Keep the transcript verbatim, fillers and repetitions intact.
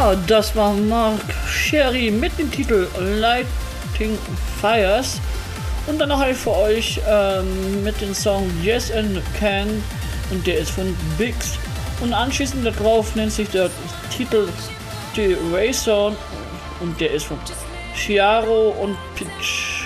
Ja, das war Mark Sherry mit dem Titel Lighting Fires. Und dann noch halt für euch ähm, mit dem Song Yes and Can. Und der ist von Biggs. Und anschließend darauf nennt sich der Titel The Razor. Und der ist von Chiaro und Pitch.